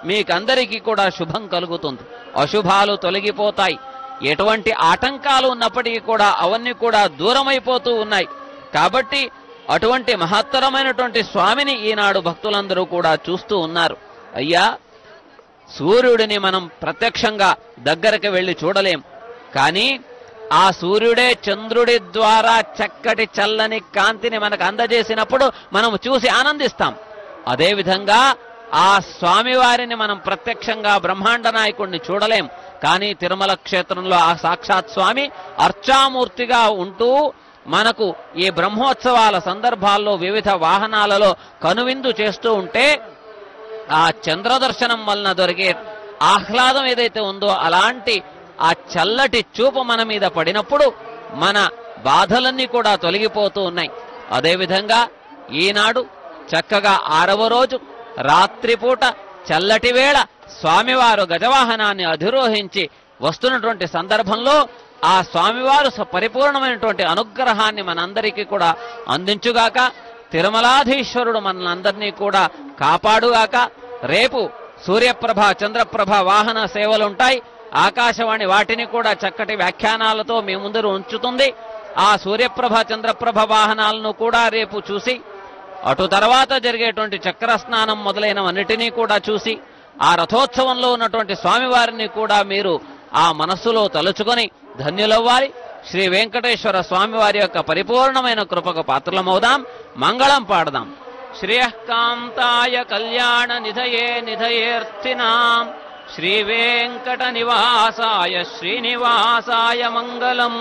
మీకందరికీ కూడా శుభం కలుగుతుంది, అశుభాలు తొలగిపోతాయి. ఎటువంటి ఆటంకాలు ఉన్నప్పటికీ కూడా అవన్నీ కూడా దూరమైపోతూ ఉన్నాయి. కాబట్టి అటువంటి మహత్తరమైనటువంటి స్వామిని ఈనాడు భక్తులందరూ కూడా చూస్తూ ఉన్నారు. అయ్యా, సూర్యుడిని మనం ప్రత్యక్షంగా దగ్గరికి వెళ్ళి చూడలేం, కానీ ఆ సూర్యుడే చంద్రుడి ద్వారా చక్కటి చల్లని కాంతిని మనకు అందజేసినప్పుడు మనం చూసి ఆనందిస్తాం. అదేవిధంగా ఆ స్వామివారిని మనం ప్రత్యక్షంగా బ్రహ్మాండ నాయకుడిని చూడలేం, కానీ తిరుమల క్షేత్రంలో ఆ సాక్షాత్ స్వామి అర్చామూర్తిగా ఉంటూ మనకు ఈ బ్రహ్మోత్సవాల సందర్భాల్లో వివిధ వాహనాలలో కనువిందు చేస్తూ ఉంటే ఆ చంద్రదర్శనం వలన దొరికే ఆహ్లాదం ఏదైతే ఉందో అలాంటి ఆ చల్లటి చూపు మన మీద పడినప్పుడు మన బాధలన్నీ కూడా తొలగిపోతూ ఉన్నాయి. అదేవిధంగా ఈనాడు చక్కగా 6వ రోజు రాత్రిపూట చల్లటి వేళ స్వామివారు గజవాహనాన్ని అధిరోహించి వస్తున్నటువంటి సందర్భంలో ఆ స్వామివారు పరిపూర్ణమైనటువంటి అనుగ్రహాన్ని మనందరికీ కూడా అందించుగాక. తిరుమలాధీశ్వరుడు మనందరినీ కూడా కాపాడుగాక. రేపు సూర్యప్రభ చంద్రప్రభ వాహన సేవలుంటాయి. ఆకాశవాణి వాటిని కూడా చక్కటి వ్యాఖ్యానాలతో మీ ముందర ఉంచుతుంది. ఆ సూర్యప్రభ చంద్రప్రభ వాహనాలను కూడా రేపు చూసి అటు తర్వాత జరిగేటువంటి చక్రస్నానం మొదలైనవన్నిటినీ కూడా చూసి ఆ రథోత్సవంలో ఉన్నటువంటి స్వామివారిని కూడా మీరు ఆ మనస్సులో తలుచుకొని ధన్యులవ్వాలి. శ్రీ వెంకటేశ్వర స్వామివారి యొక్క పరిపూర్ణమైన కృపకు పాత్రలమవుదాం. మంగళం పాడదాం. శ్రేయఃకాంతాయ కళ్యాణ నిధయే నిధయేర్థినాం శ్రీ వెంకట నివాసాయ శ్రీనివాసాయ మంగళం.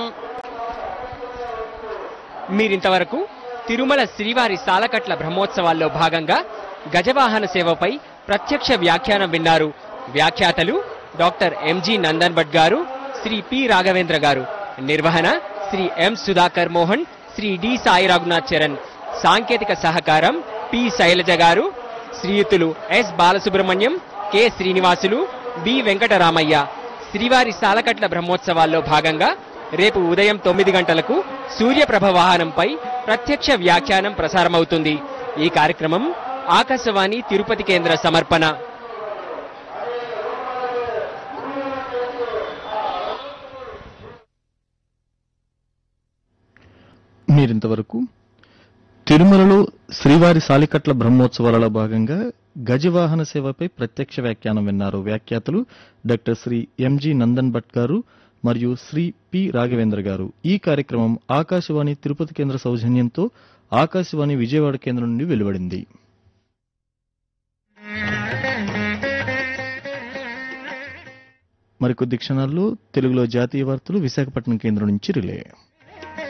మీరింతవరకు తిరుమల శ్రీవారి సాలకట్ల బ్రహ్మోత్సవాల్లో భాగంగా గజవాహన సేవపై ప్రత్యక్ష వ్యాఖ్యానం విన్నారు. వ్యాఖ్యాతలు డాక్టర్ ఎంజి నందన్ భట్ గారు, శ్రీ పి రాఘవేంద్ర గారు. నిర్వహణ శ్రీ ఎం సుధాకర్ మోహన్, శ్రీ డి సాయి రఘునాథ్ చరణ్. సాంకేతిక సహకారం పి శైలజ గారు. శ్రీయుతులు yes Balasubrahmanyam, K Srinivasulu, B Venkataramayya. శ్రీవారి సాలకట్ల బ్రహ్మోత్సవాల్లో భాగంగా రేపు ఉదయం 9 గంటలకు సూర్యప్రభ వాహనంపై ప్రత్యక్ష వ్యాఖ్యానం ప్రసారమవుతుంది. ఈ కార్యక్రమం ఆకాశవాణి తిరుపతి కేంద్ర సమర్పణ. మీరింతవరకు తిరుమలలో శ్రీవారి సాలికట్ల బ్రహ్మోత్సవాలలో భాగంగా గజవాహన సేవపై ప్రత్యక్ష వ్యాఖ్యానం విన్నారు. వ్యాఖ్యాతలు డాక్టర్ శ్రీ ఎంజి నందన్ భట్ గారు మరియు శ్రీ పి రాఘవేంద్ర గారు. ఈ కార్యక్రమం ఆకాశవాణి తిరుపతి కేంద్ర సౌజన్యంతో ఆకాశవాణి విజయవాడ కేంద్రం నుండి వెలువడింది. మరికొద్ది క్షణాల్లో తెలుగులో జాతీయ వార్తలు విశాఖపట్నం కేంద్రం నుంచి రిలే.